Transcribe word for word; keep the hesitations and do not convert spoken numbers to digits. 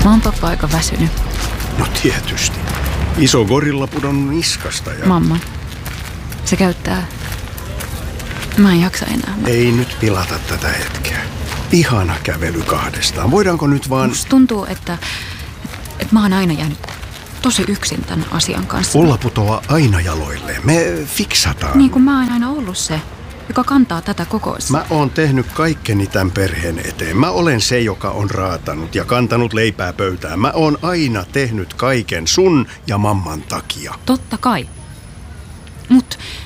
Mä oon pappa aika väsynyt. No tietysti. Iso gorilla pudonnut niskasta ja... Mamma. Se käyttää... Mä en jaksa enää. Mä... Ei nyt pilata tätä hetkeä. Ihana kävely kahdestaan. Voidaanko nyt vaan... Musta tuntuu, että, että mä oon aina jäänyt tosi yksin tämän asian kanssa. Ulla putoaa aina jaloilleen. Me fiksataan. Niin kuin mä oon aina ollut se, joka kantaa tätä kokoista. Mä oon tehnyt kaikkeni tämän perheen eteen. Mä olen se, joka on raatanut ja kantanut leipää pöytään. Mä oon aina tehnyt kaiken sun ja mamman takia. Totta kai. Mut